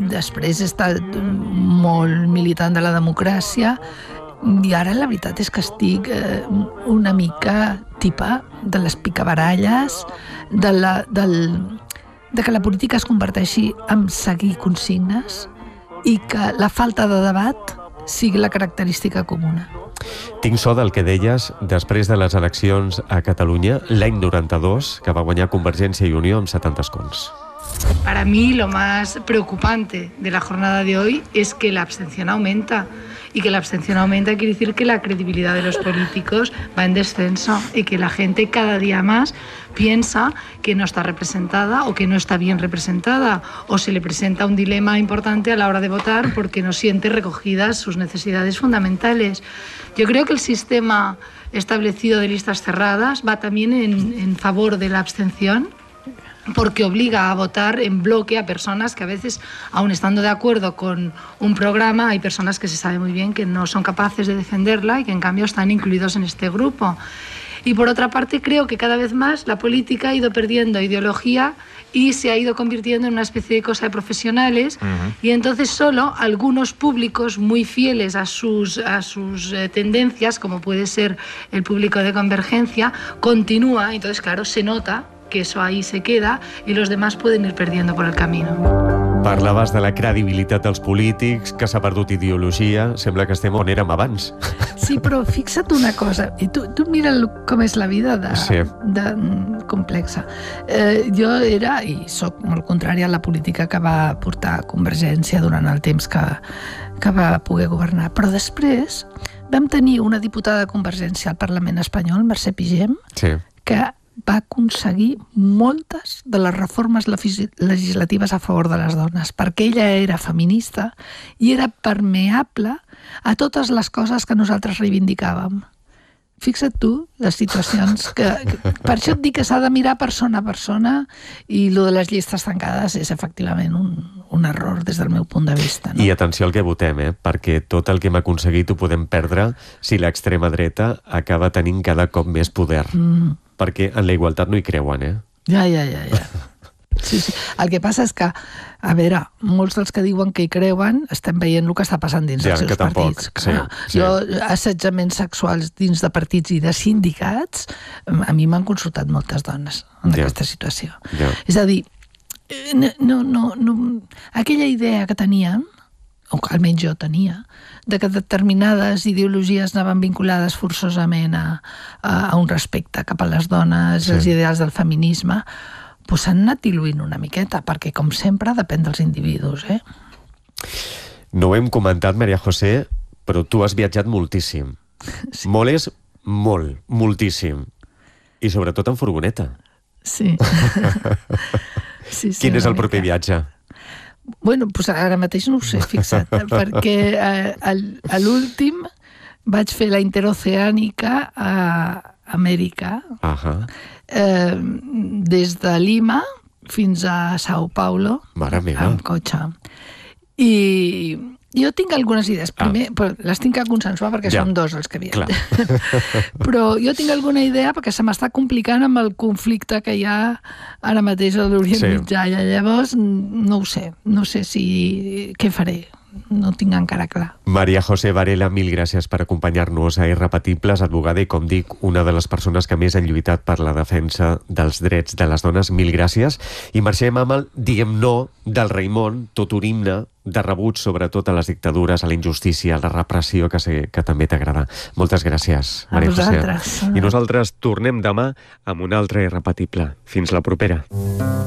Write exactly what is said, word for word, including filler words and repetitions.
després he estat molt militant de la democràcia i ara la veritat és que estic eh, una mica tipa de les picabaralles, de, la, del, de que la política es converteixi en seguir consignes i que la falta de debat sigui la característica comuna. Tinc so del que deies després de les eleccions a Catalunya l'any noranta-dos, que va guanyar Convergència i Unió amb setanta escons. Para mí lo más preocupante de la jornada de hoy es que la abstención aumenta. Y que la abstención aumenta quiere decir que la credibilidad de los políticos va en descenso y que la gente cada día más piensa que no está representada o que no está bien representada o se le presenta un dilema importante a la hora de votar porque no siente recogidas sus necesidades fundamentales. Yo creo que el sistema establecido de listas cerradas va también en, en favor de la abstención, porque obliga a votar en bloque a personas que a veces, aun estando de acuerdo con un programa, hay personas que se sabe muy bien que no son capaces de defenderla y que en cambio están incluidos en este grupo. Y por otra parte creo que cada vez más la política ha ido perdiendo ideología y se ha ido convirtiendo en una especie de cosa de profesionales. Uh-huh. Y entonces solo algunos públicos muy fieles a sus, a sus eh, tendencias, como puede ser el público de Convergencia, continúa. Entonces, claro, se nota que eso ahí se queda y los demás pueden ir perdiendo por el camino. Parlaves de la credibilitat dels polítics, que s'ha perdut ideologia. Sembla que estem on érem abans. Sí, però fixa't una cosa. I tu, tu mira com és la vida de, sí. de complexa. Eh, jo era, i sóc molt contrària a la política que va portar Convergència durant el temps que, que va poder governar. Però després vam tenir una diputada de Convergència al Parlament espanyol, Mercè Pigem, sí. que va aconseguir moltes de les reformes legislatives a favor de les dones, perquè ella era feminista i era permeable a totes les coses que nosaltres reivindicàvem. Fixa't tu les situacions que... que per això et dic que s'ha de mirar persona a persona i lo de les llistes tancades és efectivament un, un error des del meu punt de vista. No? I atenció al que votem, eh? Perquè tot el que hem aconseguit ho podem perdre si l'extrema dreta acaba tenint cada cop més poder. Mm. Perquè en la igualtat no hi creuen, eh? Ja, ja, ja, ja. Sí, sí. El que passa és que, a veure, molts dels que diuen que hi creuen estem veient el que està passant dins ja, dels seus tampoc. partits. Sí, sí. Jo, assetjaments sexuals dins de partits i de sindicats, a mi m'han consultat moltes dones en ja. aquesta situació. Ja. És a dir, no, no, no, aquella idea que teníem, o que almenys jo tenia, de que determinades ideologies anaven vinculades forçosament a, a, a un respecte cap a les dones, sí. els ideals del feminisme, doncs s'han anat diluint una miqueta, perquè, com sempre, depèn dels individus, eh? No ho hem comentat, Maria José, però tu has viatjat moltíssim. Sí. Molt és molt, moltíssim. I sobretot en furgoneta. Sí. sí, sí Quin és el proper viatge? Bueno, doncs ara mateix no ho sé, fixa't, perquè eh, a l'últim vaig fer la interoceànica a Amèrica, uh-huh. eh, des de Lima fins a Sao Paulo, Mare meva. amb cotxe. I jo tinc algunes idees, primer, ah. però les tinc que consensuar perquè ja. són dos els que havien. Però jo tinc alguna idea perquè se m'està complicant amb el conflicte que hi ha ara mateix a l'Orient sí. Mitjà. I llavors no ho sé, no sé si què faré. No ho tinc encara clar. Maria José Varela, mil gràcies per acompanyar-nos a Irrepetibles, advogada i, com dic, una de les persones que més han lluitat per la defensa dels drets de les dones. Mil gràcies. I marxem amb el Diguem no del Raimon, tot un himne de rebuig sobretot a les dictadures, a la injustícia, a la repressió, que sé que també t'agrada. Moltes gràcies, Maria José. I nosaltres tornem demà amb un altre Irrepetible. Fins la propera.